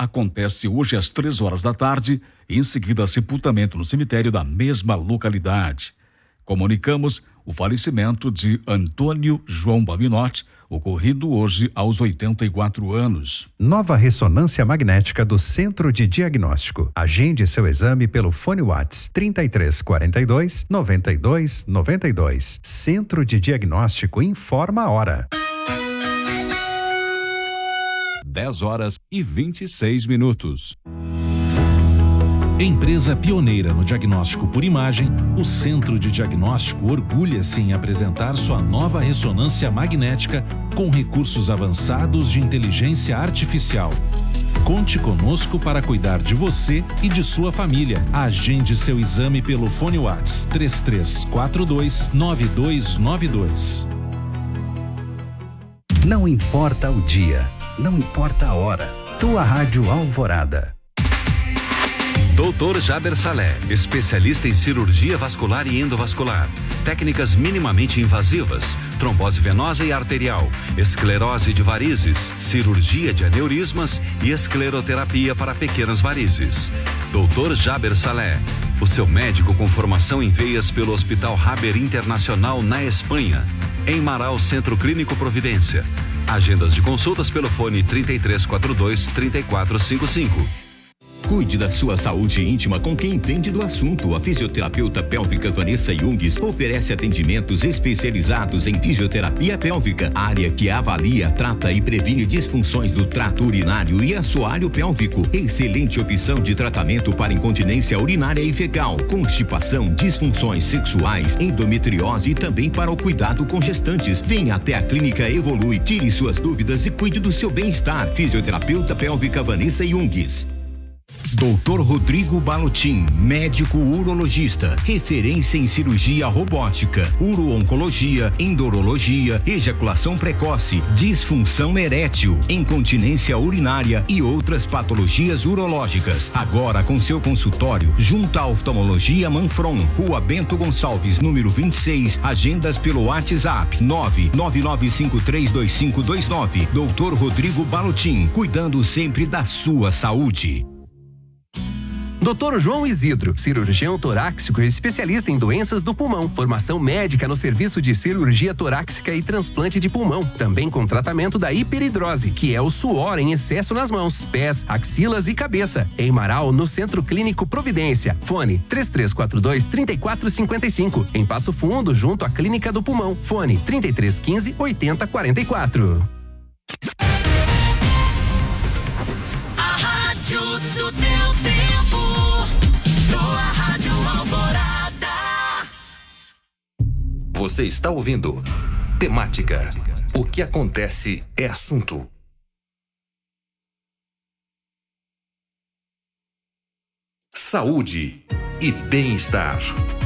acontece hoje às 3 horas da tarde e em seguida sepultamento no cemitério da mesma localidade. Comunicamos o falecimento de Antônio João Babinotti, ocorrido hoje aos 84 anos. Nova ressonância magnética do Centro de Diagnóstico. Agende seu exame pelo fone Whats 3342 9292. Centro de Diagnóstico informa a hora. 10h26. Empresa pioneira no diagnóstico por imagem, o Centro de Diagnóstico orgulha-se em apresentar sua nova ressonância magnética com recursos avançados de inteligência artificial. Conte conosco para cuidar de você e de sua família. Agende seu exame pelo fone Whats 3342 9292. Não importa o dia, não importa a hora. Tua Rádio Alvorada. Dr. Jaber Saleh, especialista em cirurgia vascular e endovascular, técnicas minimamente invasivas, trombose venosa e arterial, esclerose de varizes, cirurgia de aneurismas e escleroterapia para pequenas varizes. Dr. Jaber Saleh, o seu médico com formação em veias pelo Hospital Haber Internacional na Espanha. Em Marau, Centro Clínico Providência. Agendas de consultas pelo fone 3342-3455. Cuide da sua saúde íntima com quem entende do assunto. A fisioterapeuta pélvica Vanessa Jungs oferece atendimentos especializados em fisioterapia pélvica, área que avalia, trata e previne disfunções do trato urinário e assoalho pélvico. Excelente opção de tratamento para incontinência urinária e fecal, constipação, disfunções sexuais, endometriose e também para o cuidado com gestantes. Venha até a Clínica Evolui, tire suas dúvidas e cuide do seu bem-estar. Fisioterapeuta pélvica Vanessa Jungs. Dr. Rodrigo Balotin, médico urologista, referência em cirurgia robótica, uro-oncologia, endurologia, ejaculação precoce, disfunção erétil, incontinência urinária e outras patologias urológicas. Agora com seu consultório junto à Oftalmologia Manfron, Rua Bento Gonçalves, número 26, agendas pelo WhatsApp 999532529. Dr. Rodrigo Balotin, cuidando sempre da sua saúde. Dr. João Isidro, cirurgião torácico e especialista em doenças do pulmão. Formação médica no serviço de cirurgia torácica e transplante de pulmão. Também com tratamento da hiperidrose, que é o suor em excesso nas mãos, pés, axilas e cabeça. Em Marau, no Centro Clínico Providência. Fone 3342-3455. Em Passo Fundo, junto à Clínica do Pulmão. Fone 3315-8044. A rádio do teu tempo. Tua Rádio Alvorada. Você está ouvindo Temática. O que acontece é assunto. Saúde e bem-estar.